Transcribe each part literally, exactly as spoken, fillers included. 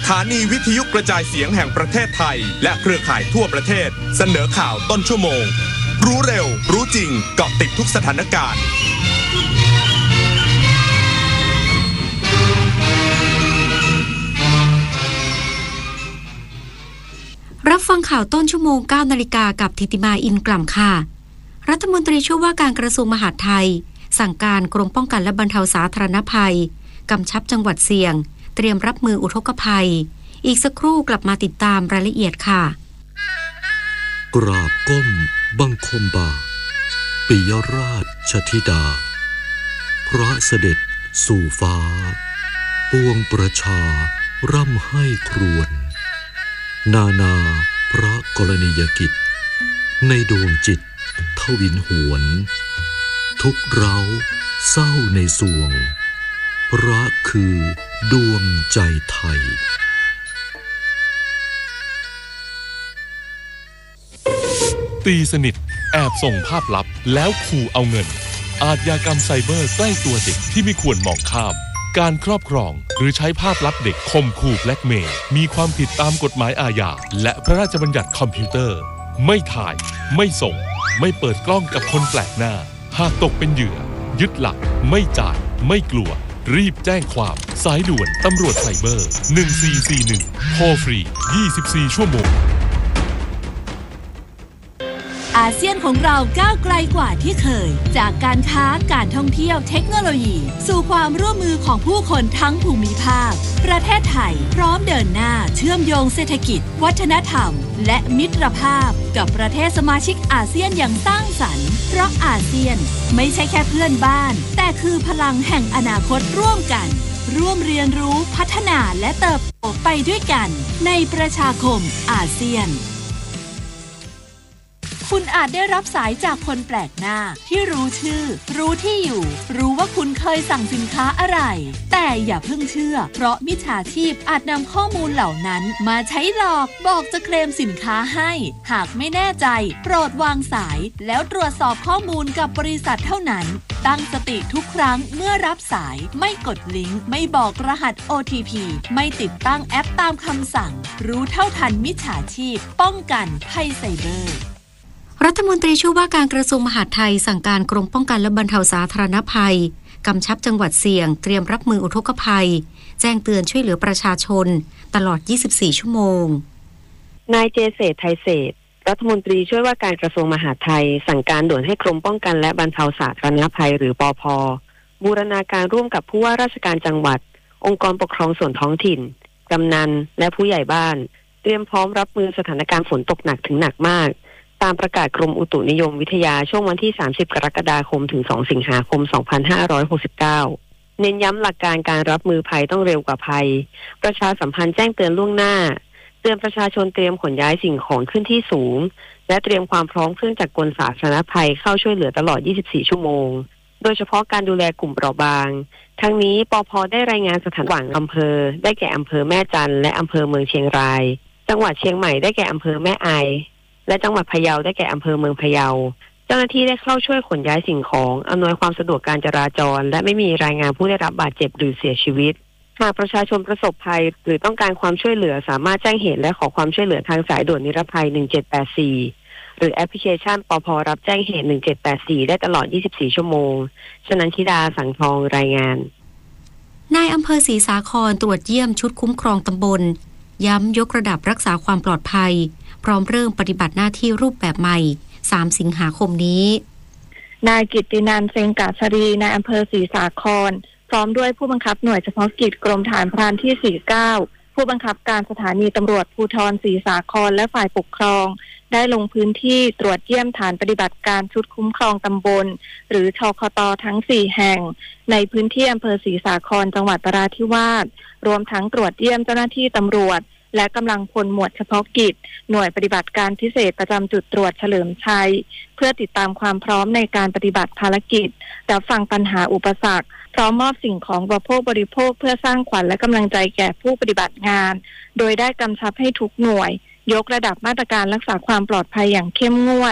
ฐานีวิทยุกระจายเสียงแห่งประเทศไทยและเครือข่ายทั่วประเทศเสนอข่าวต้นชั่วโมงรู้เร็วรู้จริงเกาะติดทุกสถานการณ์รับฟังข่าวต้นชั่วโมง เก้านาฬิกา กับธิติมาอินกล่ำค่ะรัฐมนตรีช่วยว่าการกระทรวงมหาดไทยสั่งการกรมป้องกันและบรรเทาสาธารณภัยกำชับจังหวัดเสี่ยงเตรียมรับมืออุทกภัยอีกสักครู่กลับมาติดตามรายละเอียดค่ะกราบก้มบังคมบาทปิยราชธิดาพระเสด็จสู่ฟ้าปวงประชาร่ำให้ครวญนานาพระกรณียกิจในดวงจิตทวินหวนทุกเร้าเศร้าในสวงพระคือดวงใจไทยตีสนิทแอบส่งภาพลับแล้วขู่เอาเงินอาชญากรรมไซเบอร์ใกล้ตัวเด็กที่ไม่ควรมองข้ามการครอบครองหรือใช้ภาพลับเด็กข่มขู่แบล็กเมย์มีความผิดตามกฎหมายอาญาและพระราชบัญญัติคอมพิวเตอร์ไม่ถ่ายไม่ส่งไม่เปิดกล้องกับคนแปลกหน้าหากตกเป็นเหยื่อยึดหลักไม่จ่ายไม่กลัวรีบแจ้งความสายด่วนตำรวจไซเบอร์หนึ่งสี่สี่หนึ่งโทรฟรียี่สิบสี่ชั่วโมงอาเซียนของเราก้าวไกลกว่าที่เคยจากการค้าการท่องเที่ยวเทคโนโลยีสู่ความร่วมมือของผู้คนทั้งภูมิภาคประเทศไทยพร้อมเดินหน้าเชื่อมโยงเศรษฐกิจวัฒนธรรมและมิตรภาพกับประเทศสมาชิกอาเซียนอย่างสร้างสรรค์เพราะอาเซียนไม่ใช่แค่เพื่อนบ้านแต่คือพลังแห่งอนาคตร่วมกันร่วมเรียนรู้พัฒนาและเติบโตไปด้วยกันในประชาคมอาเซียนคุณอาจได้รับสายจากคนแปลกหน้าที่รู้ชื่อรู้ที่อยู่รู้ว่าคุณเคยสั่งสินค้าอะไรแต่อย่าเพิ่งเชื่อเพราะมิจฉาชีพอาจนำข้อมูลเหล่านั้นมาใช้หลอกบอกจะเคลมสินค้าให้หากไม่แน่ใจโปรดวางสายแล้วตรวจสอบข้อมูลกับบริษัทเท่านั้นตั้งสติทุกครั้งเมื่อรับสายไม่กดลิงก์ไม่บอกรหัส โอ ที พี ไม่ติดตั้งแอปตามคำสั่งรู้เท่าทันมิจฉาชีพป้องกันภัยไซเบอร์รัฐมนตรีช่วยว่าการกระทรวงมหาดไทยสั่งการกรมป้องกันและบรรเทาสาธารณภัยกำชับจังหวัดเสี่ยงเตรียมรับมืออุทกภัยแจ้งเตือนช่วยเหลือประชาชนตลอดยี่สิบสี่ชั่วโมงนายเจเศรษฐ์ไทยเศรษฐ์รัฐมนตรีช่วยว่าการกระทรวงมหาดไทยสั่งการด่วนให้กรมป้องกันและบรรเทาสาธารณภัยหรือปภ.บูรณาการร่วมกับผู้ว่าราชการจังหวัดองค์กรปกครองส่วนท้องถิ่นกำนันและผู้ใหญ่บ้านเตรียมพร้อมรับมือสถานการณ์ฝนตกหนักถึงหนักมากตามประกาศกรมอุตุนิยมวิทยาช่วงวันที่สามสิบกรกฎาคมถึงสองสิงหาคมสองพันห้าร้อยหกสิบเก้าเน้นย้ำหลักการการรับมือภัยต้องเร็วกว่าภัยประชาสัมพันธ์แจ้งเตือนล่วงหน้าเตือนประชาชนเตรียมขนย้ายสิ่งของขึ้นที่สูงและเตรียมความพร้อมเครื่องจักรกลสาธารณภัยเข้าช่วยเหลือตลอดยี่สิบสี่ชั่วโมงโดยเฉพาะการดูแลกลุ่มเปราะบางทั้งนี้ปภ.ได้รายงานสถานการณ์อำเภอได้แก่อำเภอแม่จันทร์และอำเภอเมืองเชียงรายจังหวัดเชียงใหม่ได้แก่อำเภอแม่อายและจังหวัดพะเยาได้แก่อำเภอเมืองพะเยาเจ้าหน้าที่ได้เข้าช่วยขนย้ายสิ่งของอำนวยความสะดวกการจราจรและไม่มีรายงานผู้ได้รับบาดเจ็บหรือเสียชีวิตหากประชาชนประสบภัยหรือต้องการความช่วยเหลือสามารถแจ้งเหตุและขอความช่วยเหลือทางสายด่วนนิรภัยหนึ่งเจ็ดแปดสี่หรือแอปพลิเคชันปภ.รับแจ้งเหตุหนึ่งเจ็ดแปดสี่ได้ตลอดยี่สิบสี่ชั่วโมงชนันทิดาสังทองรายงานนายอำเภอศรีสาครตรวจเยี่ยมชุดคุ้มครองตำบลย้ำยกระดับรักษาความปลอดภัยพร้อมเริ่มปฏิบัติหน้าที่รูปแบบใหม่สามสิงหาคมนี้นายกิตตินันท์เซงกาชรีนายอำเภอศรีสาครพร้อมด้วยผู้บังคับหน่วยเฉพาะกิจกรมฐานพรานที่สี่สิบเก้าผู้บังคับการสถานีตำรวจภูธรศรีสาครและฝ่ายปกครองได้ลงพื้นที่ตรวจเยี่ยมฐานปฏิบัติการชุดคุ้มครองตำบลหรือชคต.ทั้งสี่แห่งในพื้นที่อำเภอศรีสาครจังหวัดนราธิวาสรวมทั้งตรวจเยี่ยมเจ้าหน้าที่ตำรวจและกำลังพลหมวดเฉพาะกิจหน่วยปฏิบัติการพิเศษประจำจุดตรวจเฉลิมชัยเพื่อติดตามความพร้อมในการปฏิบัติภารกิจรับฟังปัญหาอุปสรรคพร้อมมอบสิ่งของบริโภคบริโภคเพื่อสร้างขวัญและกำลังใจแก่ผู้ปฏิบัติงานโดยได้กำชับให้ทุกหน่วยยกระดับมาตรการรักษาความปลอดภัยอย่างเข้มงวด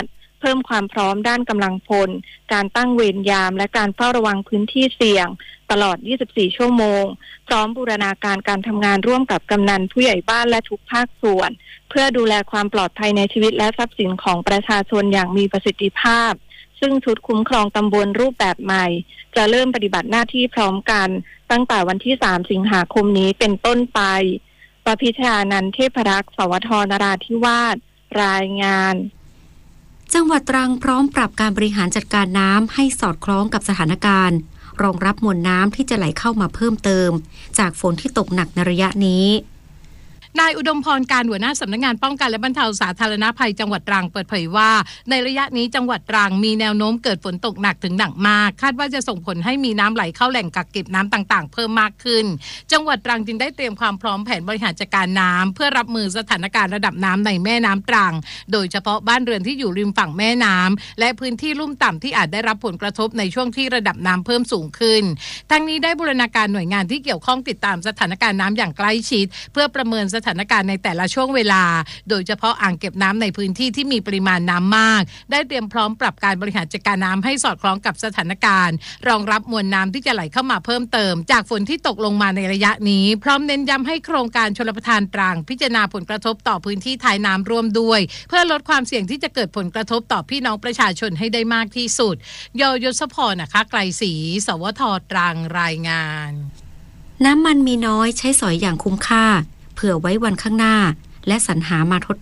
เพิ่มความพร้อมด้านกำลังพลการตั้งเวรยามและการเฝ้าระวังพื้นที่เสี่ยงตลอดยี่สิบสี่ชั่วโมงพร้อมบูรณาการการทำงานร่วมกับกำนันผู้ใหญ่บ้านและทุกภาคส่วนเพื่อดูแลความปลอดภัยในชีวิตและทรัพย์สินของประชาชนอย่างมีประสิทธิภาพซึ่งชุดคุ้มครองตำบลรูปแบบใหม่จะเริ่มปฏิบัติหน้าที่พร้อมกันตั้งแต่วันที่สามสิงหาคมนี้เป็นต้นไปประพิชญานันท์เทพรักษ์สวทนราธิวาสรายงานจังหวัดตรังพร้อมปรับการบริหารจัดการน้ำให้สอดคล้องกับสถานการณ์รองรับมวลน้ำที่จะไหลเข้ามาเพิ่มเติมจากฝนที่ตกหนักในระยะนี้นายอุดมพรการหัวหน้าสำนักงานป้องกันและบรรเทาสาธารณภัยจังหวัดตรังเปิดเผยว่าในระยะนี้จังหวัดตรังมีแนวโน้มเกิดฝนตกหนักถึงหนักมากคาดว่าจะส่งผลให้มีน้ำไหลเข้าแหล่งกักเก็บน้ำต่างๆเพิ่มมากขึ้นจังหวัดตรังจึงได้เตรียมความพร้อมแผนบริหารจัดการน้ำเพื่อรับมือสถานการณ์ระดับน้ำในแม่น้ำตรังโดยเฉพาะบ้านเรือนที่อยู่ริมฝั่งแม่น้ำและพื้นที่ลุ่มต่ำที่อาจได้รับผลกระทบในช่วงที่ระดับน้ำเพิ่มสูงขึ้นทั้งนี้ได้บูรณาการหน่วยงานที่เกี่ยวข้องติดตามสถานการณ์น้ำอย่างใกล้ชิดเพื่อประเมินสถานการณ์ในแต่ละช่วงเวลาโดยเฉพาะอ่างเก็บน้ำในพื้นที่ที่มีปริมาณน้ำมากได้เตรียมพร้อมปรับการบริหารจัดการน้ำให้สอดคล้องกับสถานการณ์รองรับมวลน้ำที่จะไหลเข้ามาเพิ่มเติมจากฝนที่ตกลงมาในระยะนี้พร้อมเน้นย้ำให้โครงการชลประทานตรังพิจารณาผลกระทบต่อพื้นที่ท้ายน้ำร่วมด้วยเพื่อลดความเสี่ยงที่จะเกิดผลกระทบต่อพี่น้องประชาชนให้ได้มากที่สุดยยศพรนะคะไกลศรีสวทตรังรายงานน้ำมันมีน้อยใช้สอยอย่างคุ้มค่าเผื่อไว้วันข้างหน้าและสรรหามาทด